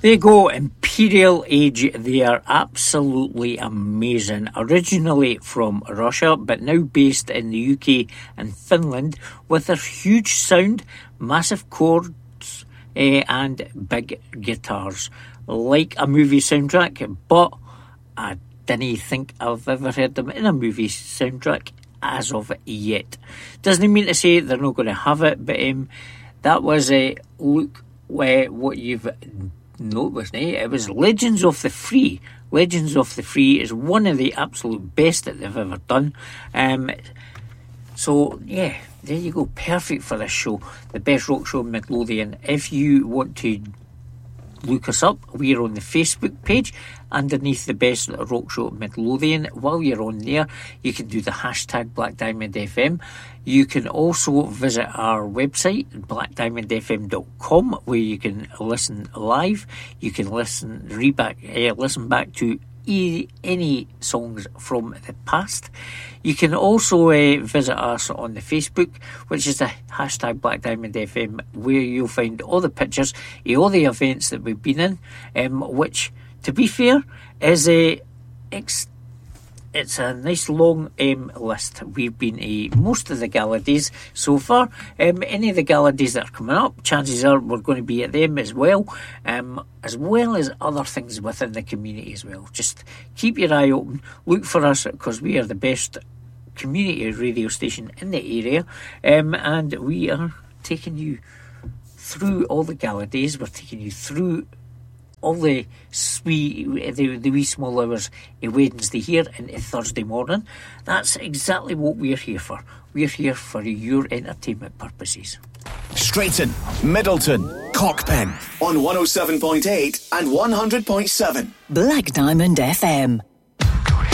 There you go, Imperial Age. They are absolutely amazing. Originally from Russia, but now based in the UK and Finland, with their huge sound, massive chords, and big guitars. Like a movie soundtrack, but I didn't think I've ever heard them in a movie soundtrack as of yet. Doesn't mean to say they're not going to have it, but that was a look what you've noticed. It was Legends of the Free. Legends of the Free is one of the absolute best that they've ever done. So yeah, there you go, perfect for this show, the best rock show in Midlothian. If you want to look us up, we're on the Facebook page underneath the best rock show at Midlothian. While you're on there, you can do the hashtag Black Diamond FM. You can also visit our website, blackdiamondfm.com, where you can listen live. You can listen back to any songs from the past. You can also visit us on the Facebook, which is the hashtag Black Diamond FM, where you'll find all the pictures of all the events that we've been in, which, to be fair, is it's a nice long list. We've been to most of the gala days so far. Any of the gala days that are coming up, chances are we're going to be at them as well as other things within the community as well. Just keep your eye open, look for us, because we are the best community radio station in the area, and we are taking you through all the gala days. We're taking you through all the wee small hours of Wednesday here into Thursday morning. That's exactly what we're here for. We're here for your entertainment purposes. Straighton, Middleton, Cockpen on 107.8 and 100.7. Black Diamond FM.